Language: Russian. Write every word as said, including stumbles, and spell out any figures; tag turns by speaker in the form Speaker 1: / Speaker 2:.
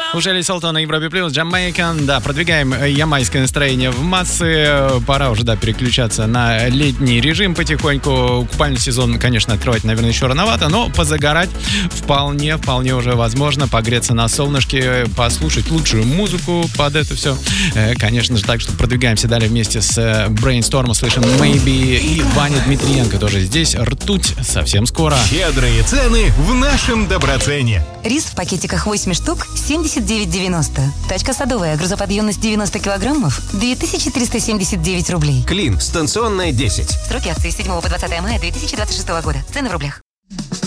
Speaker 1: У Шелли Солтон на Европе Плюс, Jamaican. Да, продвигаем ямайское настроение в массы. Пора уже, да, переключаться на летний режим потихоньку. Купальный сезон, конечно, открывать, наверное, еще рановато, но позагорать вполне, вполне уже возможно. Погреться на солнышке, послушать лучшую музыку под это все. Конечно же, так что продвигаемся далее вместе с Brainstorm. Слышим Maybe и Ваня Дмитриенко тоже здесь. Ртуть совсем скоро.
Speaker 2: Щедрые цены в нашем Доброцене.
Speaker 3: Рис в пакетиках восемь штук, семьдесят девять девяносто. Тачка садовая, грузоподъемность девяносто килограммов, две тысячи триста семьдесят девять рублей.
Speaker 2: Клин, станционная десять.
Speaker 3: Сроки акции с седьмого по двадцатое мая две тысячи двадцать шестого года. Цены в рублях.